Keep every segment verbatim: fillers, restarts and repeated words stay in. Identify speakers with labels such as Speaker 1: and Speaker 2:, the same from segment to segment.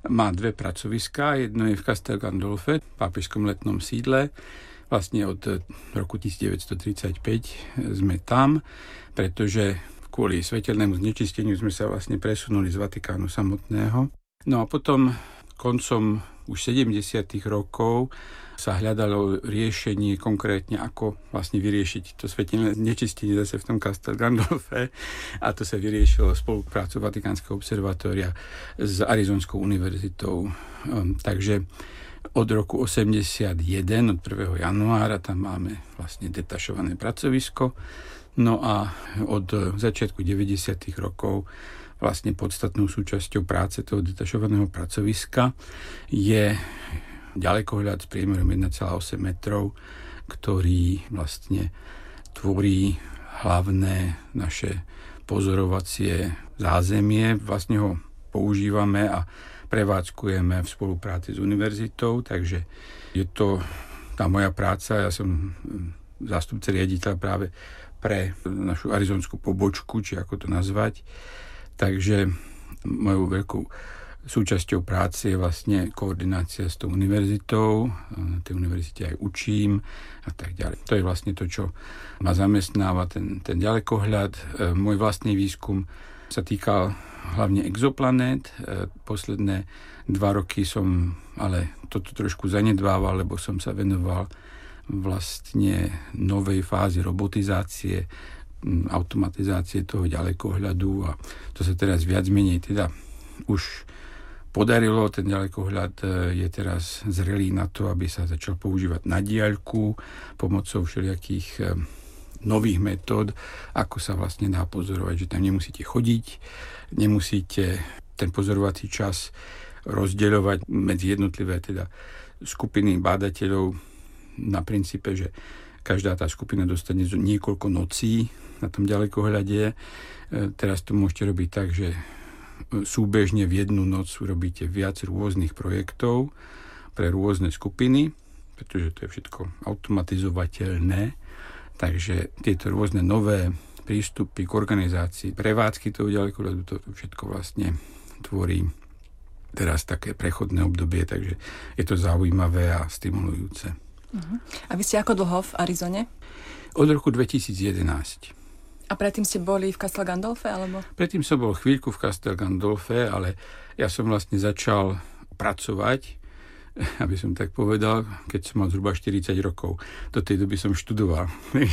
Speaker 1: má dve pracoviská. Jedno je v Castel Gandolfe, pápežskom letnom sídle. Vlastne od roku devätnásťtridsaťpäť sme tam, pretože kvôli svetelnému znečisteniu sme sa vlastne presunuli z Vatikánu samotného. No a potom koncom už sedemdesiatych rokov sa hľadalo riešenie konkrétne, ako vlastne vyriešiť to svetelné znečistenie zase v tom Castel Gandolfe, a to sa vyriešilo spoluprácu Vatikánskeho observatória s Arizonskou univerzitou. Takže od roku osemdesiatjeden, od prvého januára, tam máme vlastne detašované pracovisko. No a od začiatku deväťdesiatych rokov vlastne podstatnou súčasťou práce toho detašovaného pracoviska je ďalekohľad s priemerom jeden celá osem metrov, ktorý vlastne tvorí hlavné naše pozorovacie zázemie. Vlastne ho používame a prevádzkujeme v spolupráci s univerzitou, takže je to tá moja práca. Ja som zástupca riaditeľa práve pre našu arizonskú pobočku, či ako to nazvať. Takže mojou veľkou súčasťou práce je vlastne koordinácia s tou univerzitou. Na tej univerzite aj učím a tak ďalej. To je vlastne to, čo ma zamestnáva, ten, ten ďalekohľad. Môj vlastný výskum sa týkal hlavne exoplanét. Posledné dva roky som ale toto trošku zanedbával, lebo som sa venoval vlastne novej fázi robotizácie, automatizácie toho ďalekohľadu, a to sa teraz viac menej teda už podarilo. Ten ďalekohľad je teraz zrelý na to, aby sa začal používať na diaľku pomocou všelijakých nových metód, ako sa vlastne dá pozorovať, že tam nemusíte chodiť, nemusíte ten pozorovací čas rozdeľovať medzi jednotlivé teda skupiny bádateľov na princípe, že každá tá skupina dostane niekoľko nocí na tom ďalekohľade. Teraz to môžete robiť tak, že súbežne v jednu noc urobíte viac rôznych projektov pre rôzne skupiny, pretože to je všetko automatizovateľné. Takže tieto rôzne nové prístupy k organizácii prevádzky toho ďalekohľadu, to všetko vlastne tvorí teraz také prechodné obdobie, takže je to zaujímavé a stimulujúce.
Speaker 2: Uh-huh. A vy ste ako dlho v Arizone?
Speaker 1: Od roku dvetisícjedenásť.
Speaker 2: A predtým ste boli v Castel Gandolfe, alebo?
Speaker 1: Predtým som bol chvíľku v Castel Gandolfe, ale ja som vlastne začal pracovať, aby som tak povedal, keď som mal zhruba štyridsať rokov. Do tej doby som študoval.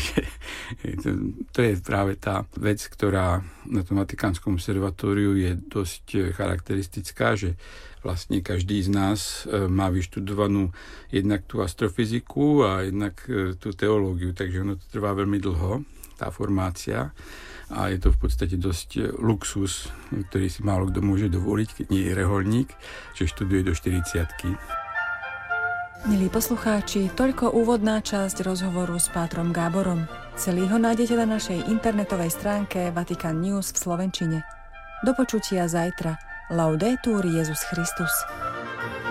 Speaker 1: To je práve tá vec, ktorá na tom Vatikánskom observatóriu je dosť charakteristická, že vlastne každý z nás má vyštudovanú jednak tú astrofyziku a jednak tú teológiu, takže ono to trvá veľmi dlho, tá formácia, a je to v podstate dosť luxus, ktorý si málo kto môže dovoliť, keď nie je reholník, že študuje do štyridsiatky.
Speaker 2: Milí poslucháči, toľko úvodná časť rozhovoru s pátrom Gáborom. Celý ho nájdete na našej internetovej stránke Vatikan News v slovenčine. Do počutia zajtra. Laudetur Jesus Christus.